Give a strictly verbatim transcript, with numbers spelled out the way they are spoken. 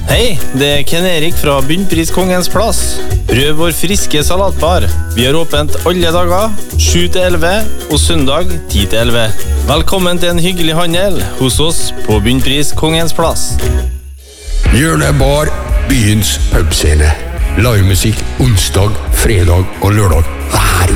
Hei, det er Ken Erik fra Bunnpris Kongens Plass. Prøv vår friske salatbar. Vi har åpent alle dager, sju til elleve, og søndag ti til elleve. Velkommen til en hyggelig handel hos oss på Bunnpris Kongens Plass. Hjørnebar, byens pubscene. Livemusikk onsdag, fredag og lørdag. Hver